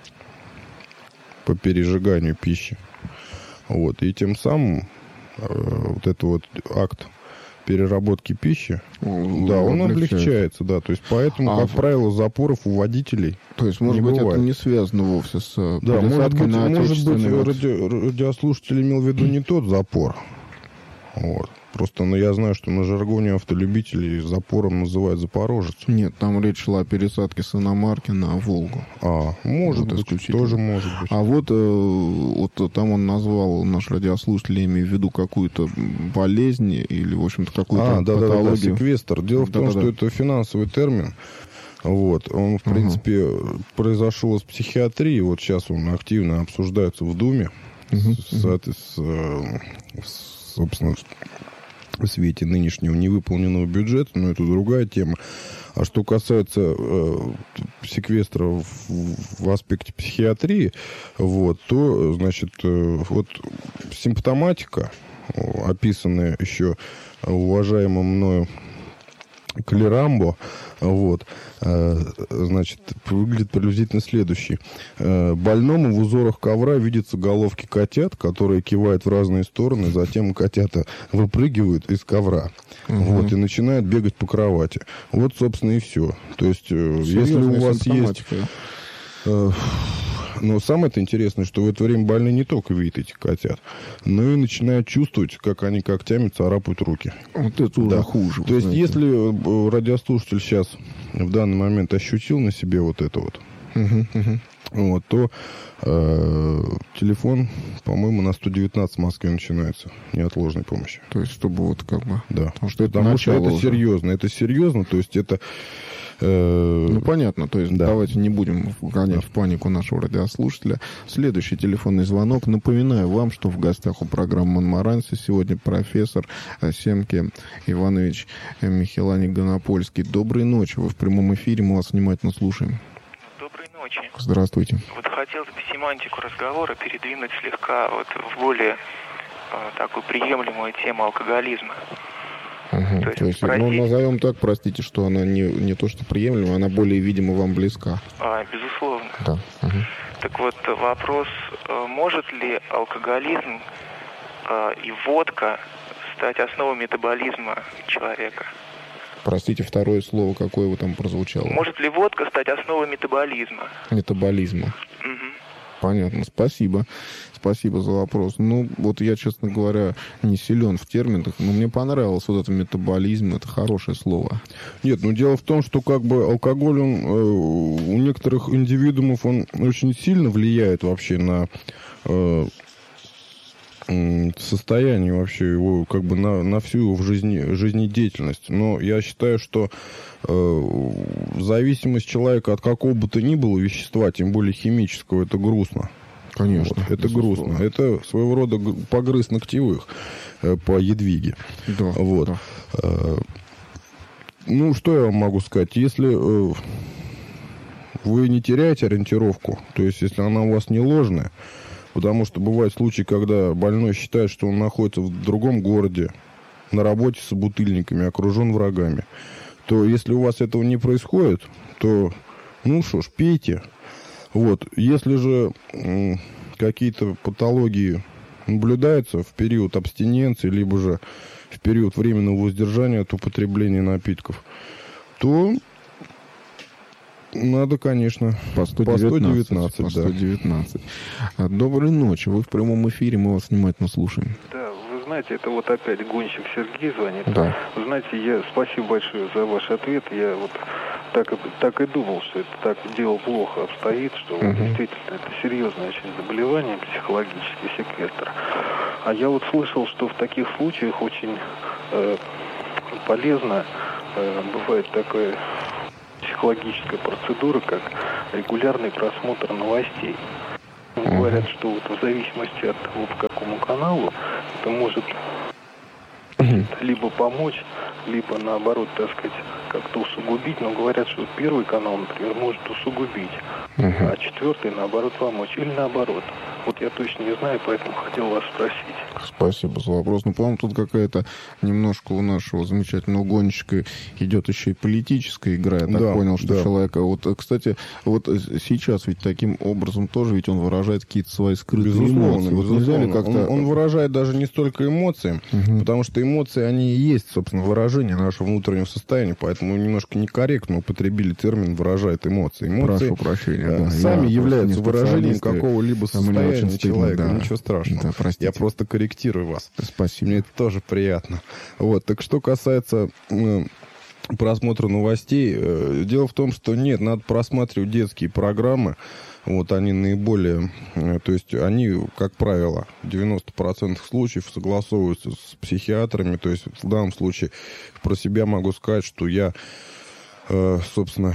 по пережиганию пищи. Вот. И тем самым вот этот вот акт переработки пищи, да, он облегчается, да, то есть поэтому, как правило, запоров у водителей то есть, может быть, бывает. Это не связано вовсе с пересадкой на отечественный. Может вот. быть, радиослушатель имел в виду не тот запор. Вот. Просто я знаю, что на жаргоне автолюбителей запором называют запорожец. Нет, там речь шла о пересадке с иномарки на Волгу. Может быть, тоже может быть. А вот там он назвал, наш радиослушатель, имея в виду какую-то болезнь или, в общем-то, какую-то патологию. Да, секвестр. Дело в том, что это финансовый термин. Вот. Он, в принципе, произошел из психиатрии. Вот сейчас он активно обсуждается в Думе. Собственно, в свете нынешнего невыполненного бюджета, но это другая тема. А что касается секвестра в аспекте психиатрии, вот, то, значит, вот симптоматика, описанная еще уважаемым мною Клерамбо, вот, значит, выглядит приблизительно следующий. Больному в узорах ковра видятся головки котят, которые кивают в разные стороны, затем котята выпрыгивают из ковра, вот, и начинают бегать по кровати. Вот, собственно, и все. То есть, если у вас есть... Но самое-то интересное, что в это время больные не только видят этих котят, но и начинают чувствовать, как они когтями царапают руки. Вот это уже хуже. То есть, если радиослушатель сейчас в данный момент ощутил на себе вот это вот, вот, то телефон, по-моему, на 119 в Москве начинается неотложной помощи. То есть, чтобы вот как бы... Да. Потому что это серьезно. Это серьезно, то есть это... Ну, понятно. То есть, давайте не будем вгонять в панику нашего радиослушателя. Следующий телефонный звонок. Напоминаю вам, что в гостях у программы «Монмаранси» сегодня профессор Семки Иванович Михеланик Гонопольский. Доброй ночи. Вы в прямом эфире. Мы вас внимательно слушаем. Доброй ночи. Здравствуйте. Вот хотелось бы семантику разговора передвинуть слегка вот в более такую приемлемую тему алкоголизма. То есть, назовем так, простите, что она не то что приемлема, она более, видимо, вам близка. Безусловно. Да. Так вот, вопрос, может ли алкоголизм и водка стать основой метаболизма человека? Простите, второе слово какое там прозвучало? Может ли водка стать основой метаболизма? Метаболизма. Понятно, спасибо. Спасибо за вопрос. Ну, вот я, честно говоря, не силен в терминах, но мне понравилось вот это метаболизм, это хорошее слово. Нет, ну дело в том, что как бы алкоголь, он у некоторых индивидуумов, он очень сильно влияет вообще на состояние вообще его, как бы на всю его жизнедеятельность. Но я считаю, что зависимость человека от какого бы то ни было вещества, тем более химического, это грустно. Конечно. Вот, это грустно. Это своего рода погрыз ногтевых по едвиге. Да. Вот. Ну, что я вам могу сказать? Если вы не теряете ориентировку, то есть если она у вас не ложная, потому что бывают случаи, когда больной считает, что он находится в другом городе, на работе с собутыльниками, окружен врагами, то если у вас этого не происходит, то, ну что ж, пейте. Вот. Если же какие-то патологии наблюдаются в период абстиненции, либо же в период временного воздержания от употребления напитков, то надо, конечно, по 119. По 119. Да. Доброй ночи. Вы в прямом эфире, мы вас внимательно слушаем. Да, вы знаете, это вот опять гонщик Сергей звонит. Да. Вы знаете, спасибо большое за ваш ответ. Я вот так и думал, что это так дело плохо обстоит, что действительно это серьезное очень заболевание, психологический секвестр. А я вот слышал, что в таких случаях очень полезно бывает такая психологическая процедура, как регулярный просмотр новостей. Говорят, что вот в зависимости от того, по какому каналу, это может либо помочь, либо наоборот, так сказать, как-то усугубить. Но говорят, что первый канал, например, может усугубить, а четвертый, наоборот, помочь. Или наоборот. Вот я точно не знаю, поэтому хотел вас спросить. Спасибо за вопрос. Ну, по-моему, тут какая-то немножко у нашего замечательного гонщика идет еще и политическая игра. Я так понял, что человека... Вот, кстати, вот сейчас ведь таким образом тоже ведь он выражает какие-то свои скрытые эмоции. Вот нельзя ли как-то... Он выражает даже не столько эмоции, потому что эмоции, они и есть, собственно, выражение нашего внутреннего состояния, поэтому немножко некорректно употребили термин «выражает эмоции». Эмоции, прошу прощения, сами являются выражением какого-либо состояния человека. Да. Ничего страшного. Да, простите. Я просто корректирую вас. Спасибо. Мне это тоже приятно. Вот. Так что касается просмотра новостей, дело в том, что нет, надо просматривать детские программы. Вот они наиболее, то есть они, как правило, в 90% случаев согласовываются с психиатрами. То есть в данном случае про себя могу сказать, что я, собственно,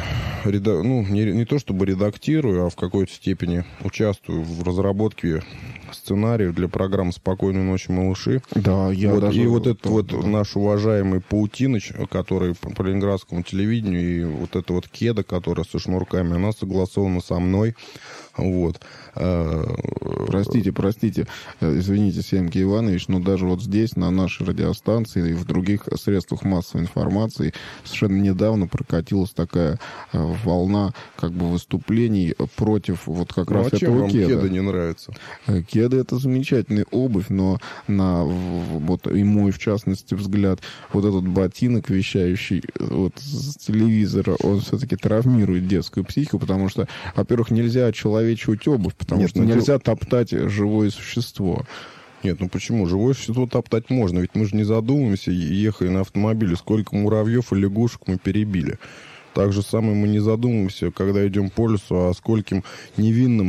не то чтобы редактирую, а в какой-то степени участвую в разработке сценариев для программы «Спокойной ночи, малыши». Да, я вот, даже... И вот этот вот наш уважаемый Паутиныч, который по ленинградскому телевидению, и вот эта вот кеда, которая со шнурками, она согласована со мной. Вот. Простите, извините, Семки Иванович, но даже вот здесь, на нашей радиостанции и в других средствах массовой информации совершенно недавно прокатилась такая волна как бы выступлений против вот как раз этого чем вам кеда. Кеда не нравится? Кеда — это замечательная обувь, но на вот и мой, в частности, взгляд, вот этот ботинок, вещающий вот с телевизора, он все-таки травмирует детскую психику, потому что, во-первых, нельзя человечивать обувь, потому что нельзя топтать живое существо. Нет, ну почему? Живое существо топтать можно, ведь мы же не задумываемся, ехая на автомобиле, сколько муравьев и лягушек мы перебили. Так же самое мы не задумываемся, когда идем по лесу, о скольким невинным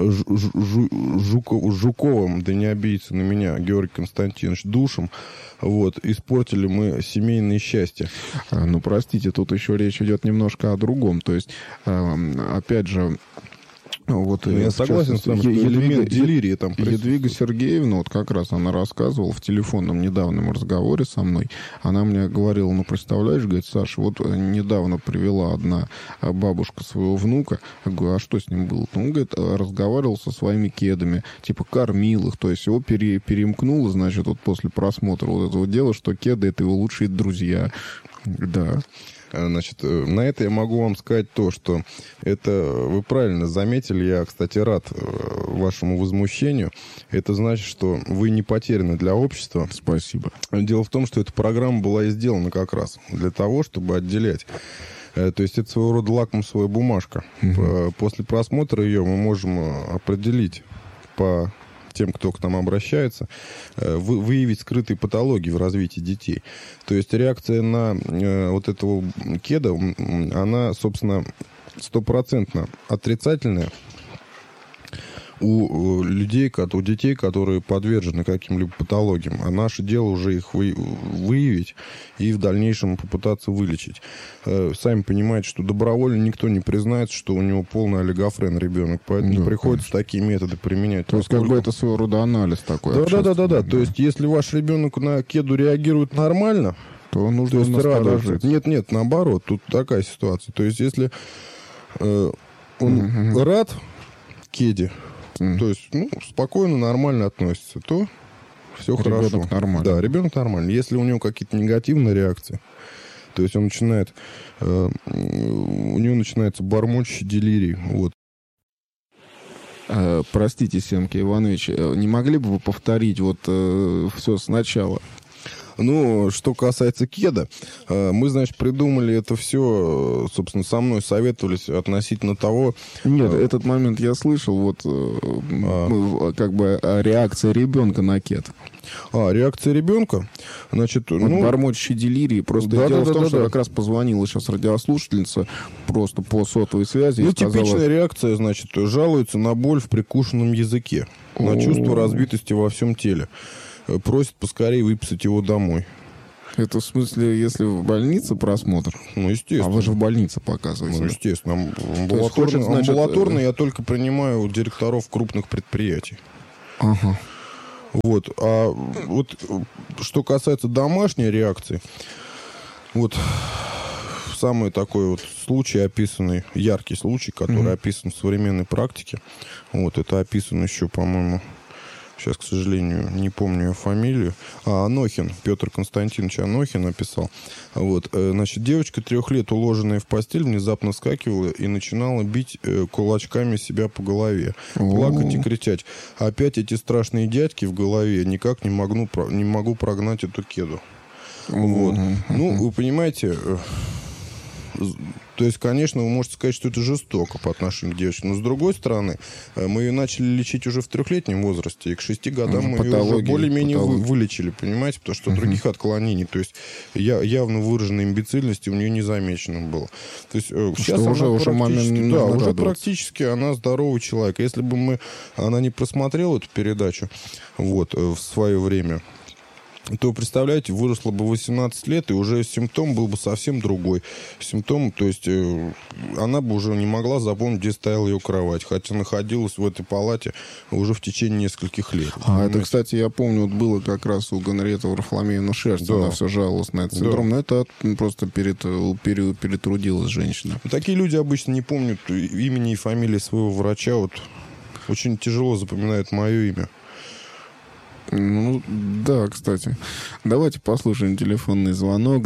Жуковым, да не обидится на меня, Георгий Константинович, душам, вот, испортили мы семейное счастье. Ну, простите, тут еще речь идет немножко о другом. То есть, опять же, вот, я согласен с вами, что элемент делирия там присутствует. Едвига Сергеевна, вот как раз она рассказывала в телефонном недавнем разговоре со мной, она мне говорила, ну, представляешь, говорит, Саша, вот недавно привела одна бабушка своего внука, я говорю, а что с ним было? Он, говорит, разговаривал со своими кедами, типа кормил их, то есть его перемкнуло, значит, вот после просмотра вот этого дела, что кеды — это его лучшие друзья. Да. Значит, на это я могу вам сказать то, что это вы правильно заметили, я, кстати, рад вашему возмущению. Это значит, что вы не потеряны для общества. Спасибо. Дело в том, что эта программа была и сделана как раз для того, чтобы отделять. То есть это своего рода лакмусовая бумажка. После просмотра ее мы можем определить по тем, кто к нам обращается, выявить скрытые патологии в развитии детей. То есть реакция на вот этого кеда, она, собственно, 100% отрицательная у людей, у детей, которые подвержены каким-либо патологиям. А наше дело уже их выявить и в дальнейшем попытаться вылечить. Сами понимаете, что добровольно никто не признается, что у него полный олигофрен ребенок, поэтому приходится такие методы применять. То есть как бы это своего рода анализ такой. Да. То есть если ваш ребенок на кеду реагирует нормально, то нужно насторожиться. Нет, наоборот, тут такая ситуация. То есть если он рад кеде, то есть, спокойно, нормально относится, то все хорошо. Ребенок нормальный. Да, ребенок нормальный. Если у него какие-то негативные реакции, то есть он начинает, у него начинается бормочущий делирий, вот. Простите, Семка Иванович, не могли бы вы повторить все сначала? Ну, что касается кеда, мы, значит, придумали это все, собственно, со мной советовались относительно того... Нет, этот момент я слышал, реакция ребенка на кед. Реакция ребенка, значит... бормочущий делирий. Просто дело в том, что как раз позвонила сейчас радиослушательница просто по сотовой связи. Типичная реакция, значит, жалуется на боль в прикушенном языке, на чувство разбитости во всем теле. Просит поскорее выписать его домой. Это в смысле, если в больнице просмотр? Ну, естественно. А вы же в больнице показываете. Ну, естественно. Амбулаторно я только принимаю у директоров крупных предприятий. Ага. Вот. А вот что касается домашней реакции, вот самый такой вот случай описанный, яркий случай, который описан в современной практике, вот, это описано еще, по-моему, сейчас, к сожалению, не помню ее фамилию. Анохин, Петр Константинович Анохин написал. Вот, значит, девочка 3 лет, уложенная в постель, внезапно вскакивала и начинала бить кулачками себя по голове. Плакать и кричать. Опять эти страшные дядьки в голове, никак не могу прогнать эту кеду. Вот. Ну, вы понимаете... То есть, конечно, вы можете сказать, что это жестоко по отношению к девочке. Но, с другой стороны, мы ее начали лечить уже в 3-летнем возрасте. И к 6 годам мы ее уже более-менее вылечили, понимаете? Потому что других отклонений, то есть явно выраженной имбецильности у нее не замечено было. То есть, сейчас уже практически она здоровый человек. Если бы она не просмотрела эту передачу в свое время, то, представляете, выросла бы 18 лет, и уже симптом был бы совсем другой. Симптом, то есть она бы уже не могла запомнить, где стояла ее кровать, хотя находилась в этой палате уже в течение нескольких лет. Это, кстати, я помню, было как раз у Генриетты Варфоломеевны Шерсть, она все жаловалась на этот синдром, но это просто перетрудилась женщина. Такие люди обычно не помнят имени и фамилии своего врача, вот очень тяжело запоминают мое имя. Ну, да, кстати. Давайте послушаем телефонный звонок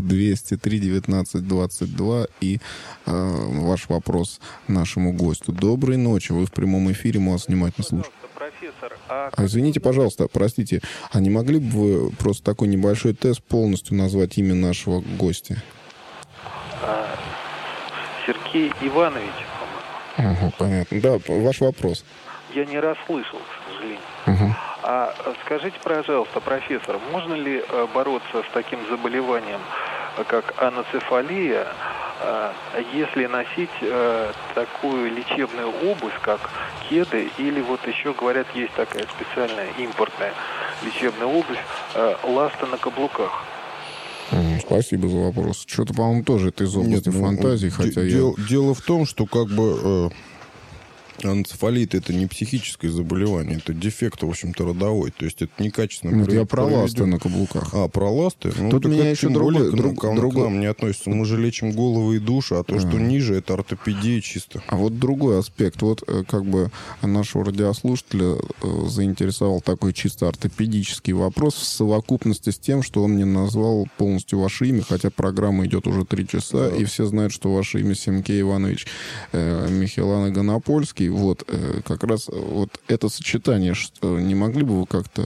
203-19-22 и ваш вопрос нашему гостю. Доброй ночи, вы в прямом эфире, мы вас внимательно слушаем. Профессор, извините, пожалуйста, простите, а не могли бы вы просто такой небольшой тест полностью назвать имя нашего гостя? Сергей Иванович, по-моему. Понятно. Да, ваш вопрос. Я не расслышал, к сожалению. Скажите, пожалуйста, профессор, можно ли бороться с таким заболеванием, как аноцефалия, если носить такую лечебную обувь, как кеды, или вот еще, говорят, есть такая специальная импортная лечебная обувь, ласта на каблуках? Спасибо за вопрос. Что-то, по-моему, тоже это из области фантазии, хотя Дело в том, что как бы... Анцефалит — это не психическое заболевание, это дефект, в общем-то, родовой. То есть это некачественно... Нет, я про ласты на каблуках. Про ласты? Тут у меня еще другой... К нам не относится. Мы же лечим головы и души, а то, что ниже, это ортопедия чисто. А вот другой аспект. Вот как бы нашего радиослушателя заинтересовал такой чисто ортопедический вопрос в совокупности с тем, что он мне назвал полностью ваше имя, хотя программа идет уже 3 часа, и все знают, что ваше имя Семкей Иванович Михелан Ганопольский. Вот, как раз вот это сочетание, что не могли бы вы как-то...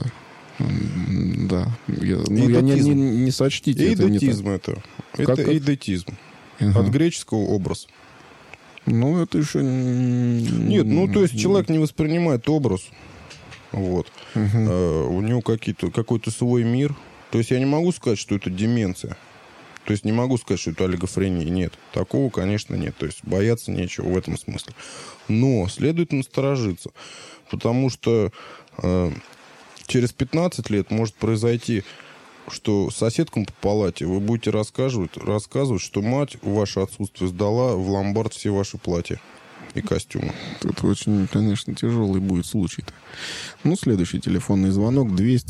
Да. Я не сочтите. Эйдетизм это. Это эйдетизм. От греческого образ. Ну, это еще... Нет, то есть человек не воспринимает образ. Вот. У него какой-то свой мир. То есть я не могу сказать, что это деменция. То есть не могу сказать, что это олигофрения. Нет. Такого, конечно, нет. То есть бояться нечего в этом смысле. Но следует насторожиться. Потому что через 15 лет может произойти, что соседкам по палате вы будете рассказывать, что мать в ваше отсутствие сдала в ломбард все ваши платья и костюмы. Тут очень, конечно, тяжелый будет случай-то. Следующий телефонный звонок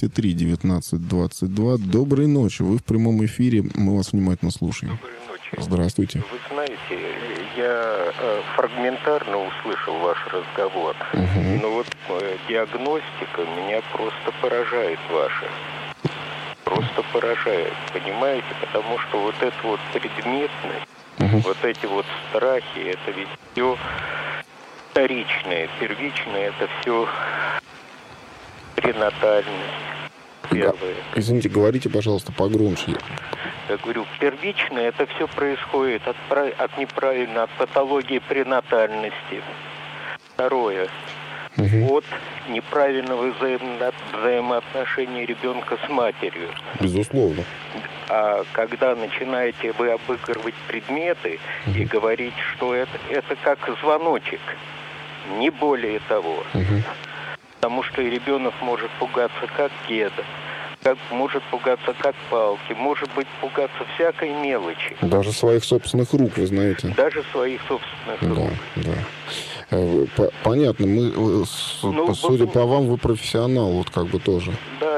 203-19-22. Доброй ночи. Вы в прямом эфире. Мы вас внимательно слушаем. Доброй ночи. Здравствуйте. Вы знаете, я фрагментарно услышал ваш разговор. Но вот диагностика меня просто поражает ваша. Просто поражает, понимаете? Потому что вот это вот предметность, вот эти вот страхи, это ведь все вторичное. Первичное это все пренатальность. Первое. Извините, говорите, пожалуйста, погромче. Я говорю, первичное это все происходит от неправильно, от патологии пренатальности. Второе. От неправильного взаимоотношения ребенка с матерью. Безусловно. А когда начинаете вы обыгрывать предметы и говорить, что это как звоночек, не более того. Потому что и ребенок может пугаться как деда, может пугаться как палки, может быть пугаться всякой мелочи. Даже своих собственных рук, вы знаете. Даже своих собственных рук. Да. Понятно. Судя по вам, вы профессионал, вот как бы тоже. Да.